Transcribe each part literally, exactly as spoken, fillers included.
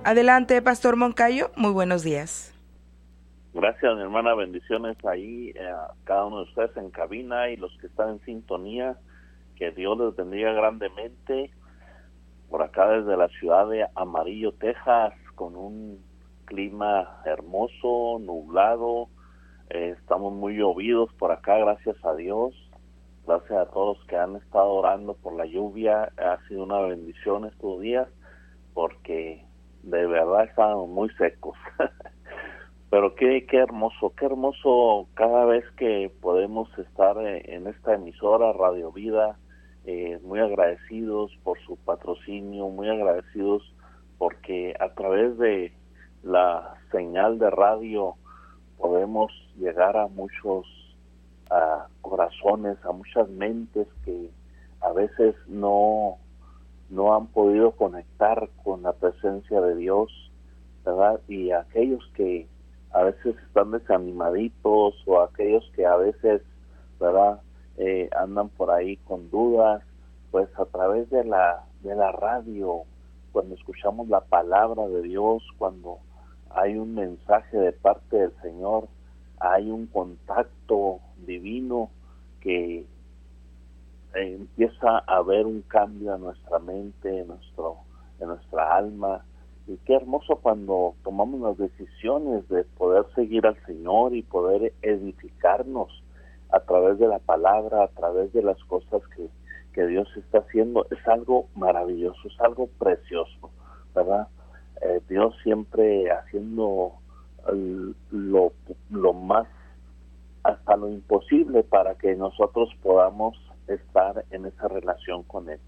Adelante, Pastor Moncayo, muy buenos días. Gracias, mi hermana, bendiciones ahí eh, a cada uno de ustedes en cabina y los que están en sintonía, que Dios les bendiga grandemente. Por acá desde la ciudad de Amarillo, Texas, con un clima hermoso, nublado, eh, estamos muy llovidos por acá, gracias a Dios. Gracias a todos que han estado orando por la lluvia, ha sido una bendición estos días, porque de verdad estaban muy secos. Pero qué, qué hermoso, qué hermoso cada vez que podemos estar en esta emisora Radio Vida, eh, muy agradecidos por su patrocinio, muy agradecidos porque a través de la señal de radio podemos llegar a muchos a corazones, a muchas mentes que a veces no, no han podido conectar con la presencia de Dios, ¿verdad? Y aquellos que a veces están desanimaditos o aquellos que a veces, ¿verdad? Eh, andan por ahí con dudas, pues a través de la de la radio, cuando escuchamos la palabra de Dios, cuando hay un mensaje de parte del Señor, hay un contacto divino que eh, empieza a haber un cambio en nuestra mente, en nuestro, en nuestra alma. Y qué hermoso cuando tomamos las decisiones de poder seguir al Señor y poder edificarnos a través de la palabra, a través de las cosas que, que Dios está haciendo. Es algo maravilloso, es algo precioso, ¿verdad? Eh, Dios siempre haciendo el, lo, lo más, hasta lo imposible para que nosotros podamos estar en esa relación con Él.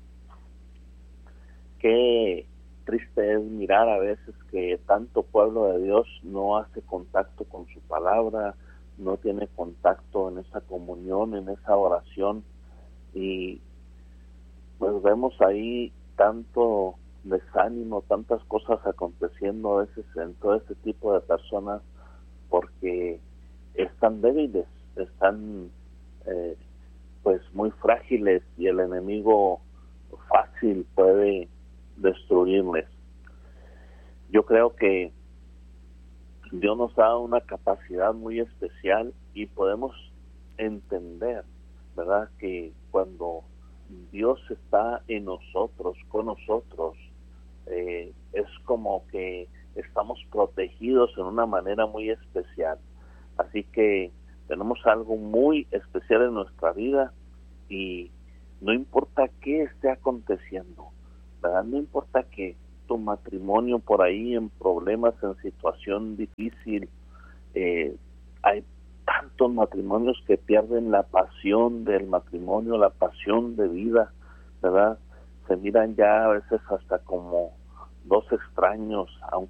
Qué triste es mirar a veces que tanto pueblo de Dios no hace contacto con su palabra, no tiene contacto en esa comunión, en esa oración, y pues vemos ahí tanto desánimo, tantas cosas aconteciendo a veces en todo este tipo de personas porque están débiles, están eh, pues muy frágiles y el enemigo fácil puede destruirles. Yo creo que Dios nos da una capacidad muy especial y podemos entender, ¿verdad?, que cuando Dios está en nosotros, con nosotros, eh, es como que estamos protegidos en una manera muy especial. Así que tenemos algo muy especial en nuestra vida y no importa qué esté aconteciendo, ¿verdad? No importa que tu matrimonio por ahí en problemas, en situación difícil, eh, hay tantos matrimonios que pierden la pasión del matrimonio, la pasión de vida, ¿verdad? Se miran ya a veces hasta como dos extraños, aunque